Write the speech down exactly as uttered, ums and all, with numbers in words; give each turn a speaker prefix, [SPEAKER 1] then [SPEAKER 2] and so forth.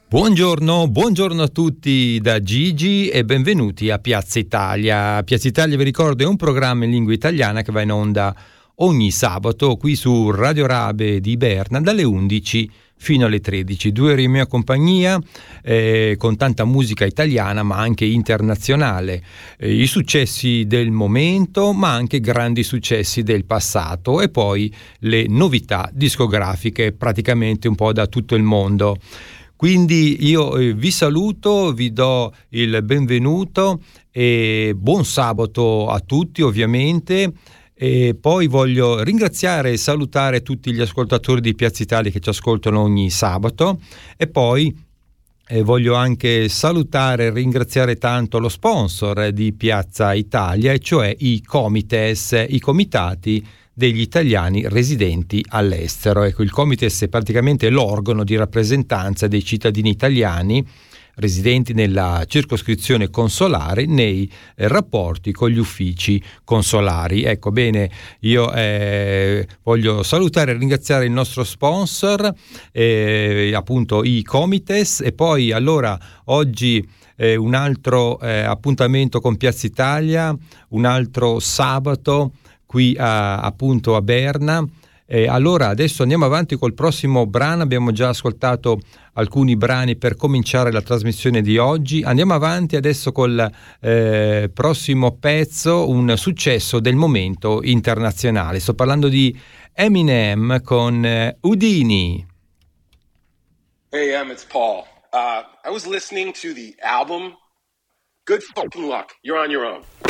[SPEAKER 1] Buongiorno, buongiorno a tutti da Gigi e benvenuti a Piazza Italia. Piazza Italia, vi ricordo, è un programma in lingua italiana che va in onda ogni sabato qui su Radio Rabe di Berna dalle undici fino alle tredici. Due ore in mia compagnia eh, con tanta musica italiana ma anche internazionale. Eh, I successi del momento ma anche grandi successi del passato e poi le novità discografiche praticamente un po' da tutto il mondo. Quindi io eh, vi saluto, vi do il benvenuto e buon sabato a tutti ovviamente. E poi voglio ringraziare e salutare tutti gli ascoltatori di Piazza Italia che ci ascoltano ogni sabato e poi eh, voglio anche salutare e ringraziare tanto lo sponsor di Piazza Italia, e cioè i Comites, i comitati degli italiani residenti all'estero. Ecco, il Comites è praticamente l'organo di rappresentanza dei cittadini italiani residenti nella circoscrizione consolare nei eh, rapporti con gli uffici consolari. Ecco, bene, io eh, voglio salutare e ringraziare il nostro sponsor, eh, appunto i Comites, e poi allora oggi eh, un altro eh, appuntamento con Piazza Italia, un altro sabato qui a, appunto a Berna. Eh, allora adesso andiamo avanti col prossimo brano. Abbiamo già ascoltato alcuni brani per cominciare la trasmissione di oggi. Andiamo avanti adesso col eh, prossimo pezzo, un successo del momento internazionale. Sto parlando di Eminem con eh, Houdini.
[SPEAKER 2] Hey, Em, it's Paul. Uh, I was listening to the album Good Fucking Luck. You're on your own.